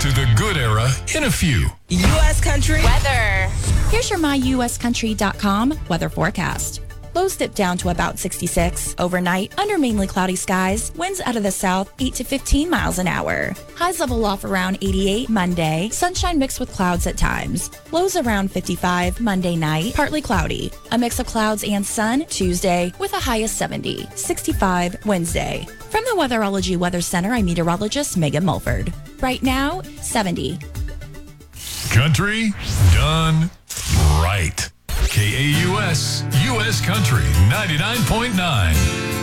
to the good era in a few. U.S. Country weather. Here's your myuscountry.com weather forecast. Lows dip down to about 66. Overnight, under mainly cloudy skies, winds out of the south 8 to 15 miles an hour. Highs level off around 88 Monday. Sunshine mixed with clouds at times. Lows around 55 Monday night, partly cloudy. A mix of clouds and sun Tuesday with a high of 70. 65 Wednesday. From the Weatherology Weather Center, I'm meteorologist Megan Mulford. Right now, 70. Country done right. KAUS, U.S. Country 99.9.